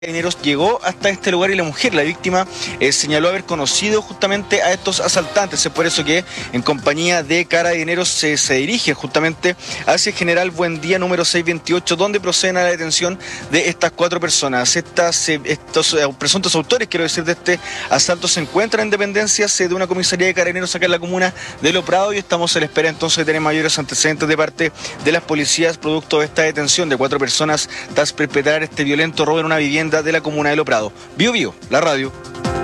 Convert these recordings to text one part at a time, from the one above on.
Carabineros llegó hasta este lugar y la mujer, la víctima, señaló haber conocido justamente a estos asaltantes. Es por eso que en compañía de Carabineros se dirige justamente hacia el General Buendía número 628, donde proceden a la detención de estas 4 personas. Estos presuntos autores, quiero decir, de este asalto se encuentran en dependencias de una comisaría de Carabineros acá en la comuna de Lo Prado, y estamos a la espera entonces de tener mayores antecedentes de parte de las policías producto de esta detención de 4 personas tras perpetrar este violento robo en una vivienda de la comuna de Lo Prado. Bio Bio, la radio.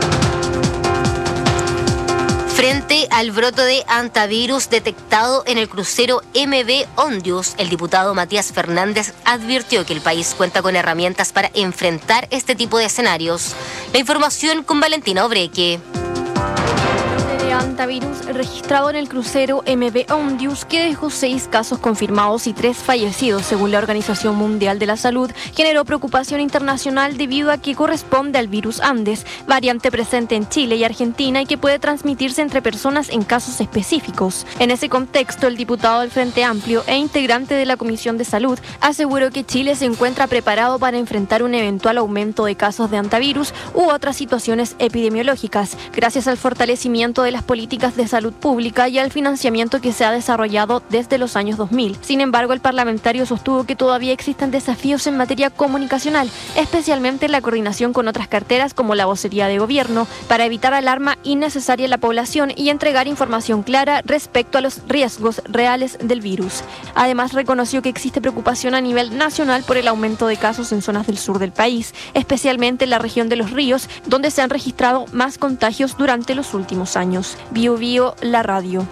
Frente al brote de antivirus detectado en el crucero MV Ondius, el diputado Matías Fernández advirtió que el país cuenta con herramientas para enfrentar este tipo de escenarios. La información con Valentina Obreque. Antivirus registrado en el crucero MV Ondius, que dejó 6 casos confirmados y 3 fallecidos, según la Organización Mundial de la Salud, generó preocupación internacional debido a que corresponde al virus Andes, variante presente en Chile y Argentina y que puede transmitirse entre personas en casos específicos. En ese contexto, el diputado del Frente Amplio e integrante de la Comisión de Salud aseguró que Chile se encuentra preparado para enfrentar un eventual aumento de casos de antivirus u otras situaciones epidemiológicas, gracias al fortalecimiento de las políticas de salud pública y al financiamiento que se ha desarrollado desde los años 2000. Sin embargo, el parlamentario sostuvo que todavía existen desafíos en materia comunicacional, especialmente en la coordinación con otras carteras como la vocería de gobierno, para evitar alarma innecesaria en la población y entregar información clara respecto a los riesgos reales del virus. Además, reconoció que existe preocupación a nivel nacional por el aumento de casos en zonas del sur del país, especialmente en la región de Los Ríos, donde se han registrado más contagios durante los últimos años. Bio Bio, la radio.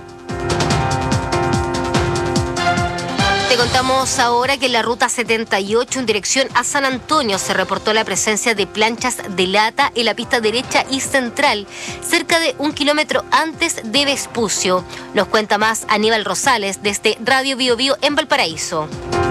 Te contamos ahora que en la ruta 78 en dirección a San Antonio se reportó la presencia de planchas de lata en la pista derecha y central, cerca de 1 kilómetro antes de Vespucio. Nos cuenta más Aníbal Rosales desde Radio Bio Bio en Valparaíso.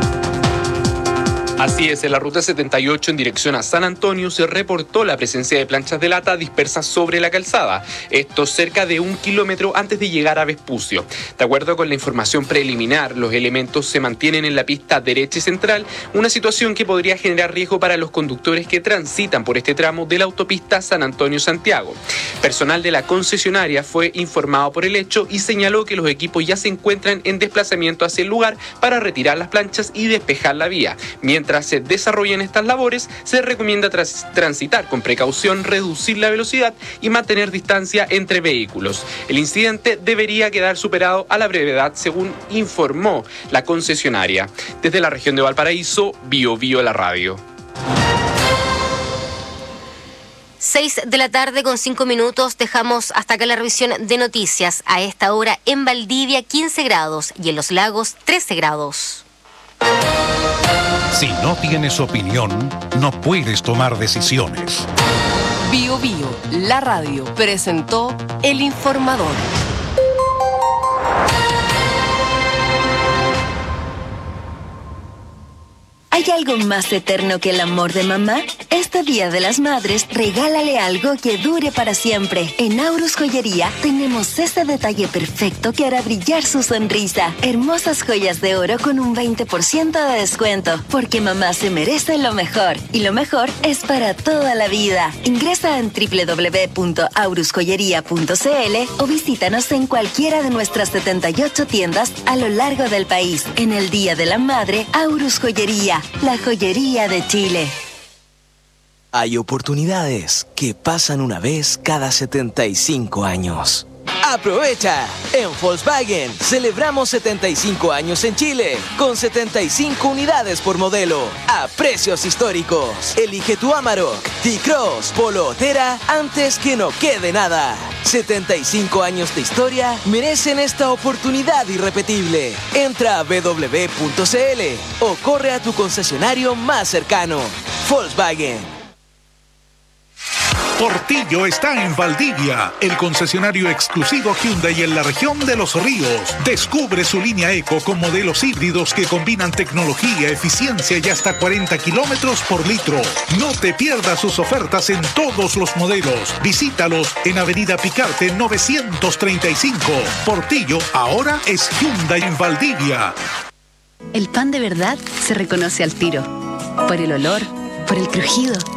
Así es, en la ruta 78 en dirección a San Antonio se reportó la presencia de planchas de lata dispersas sobre la calzada, esto cerca de 1 kilómetro antes de llegar a Vespucio. De acuerdo con la información preliminar, los elementos se mantienen en la pista derecha y central, una situación que podría generar riesgo para los conductores que transitan por este tramo de la autopista San Antonio-Santiago. Personal de la concesionaria fue informado por el hecho y señaló que los equipos ya se encuentran en desplazamiento hacia el lugar para retirar las planchas y despejar la vía. Mientras se desarrollen estas labores, se recomienda transitar con precaución, reducir la velocidad y mantener distancia entre vehículos. El incidente debería quedar superado a la brevedad, según informó la concesionaria. Desde la región de Valparaíso, Bio Bio la radio. 6 de la tarde con 5 minutos, dejamos hasta acá la revisión de noticias. A esta hora en Valdivia 15 grados y en Los Lagos 13 grados. Si no tienes opinión, no puedes tomar decisiones. Bio Bio, la radio, presentó El Informador. ¿Hay algo más eterno que el amor de mamá? Este Día de las Madres, regálale algo que dure para siempre. En Aurus Joyería tenemos ese detalle perfecto que hará brillar su sonrisa. Hermosas joyas de oro con un 20% de descuento, porque mamá se merece lo mejor. Y lo mejor es para toda la vida. Ingresa en www.aurusjoyería.cl o visítanos en cualquiera de nuestras 78 tiendas a lo largo del país. En el Día de la Madre, Aurus Joyería, la joyería de Chile. Hay oportunidades que pasan una vez cada 75 años. ¡Aprovecha! En Volkswagen celebramos 75 años en Chile, con 75 unidades por modelo, a precios históricos. Elige tu Amarok, T-Cross, Polo o Terra antes que no quede nada. 75 años de historia merecen esta oportunidad irrepetible. Entra a www.cl o corre a tu concesionario más cercano. Volkswagen. Portillo está en Valdivia, el concesionario exclusivo Hyundai en la región de Los Ríos. Descubre su línea Eco con modelos híbridos que combinan tecnología, eficiencia y hasta 40 kilómetros por litro. No te pierdas sus ofertas en todos los modelos. Visítalos en Avenida Picarte 935. Portillo ahora es Hyundai en Valdivia. El pan de verdad se reconoce al tiro, por el olor, por el crujido,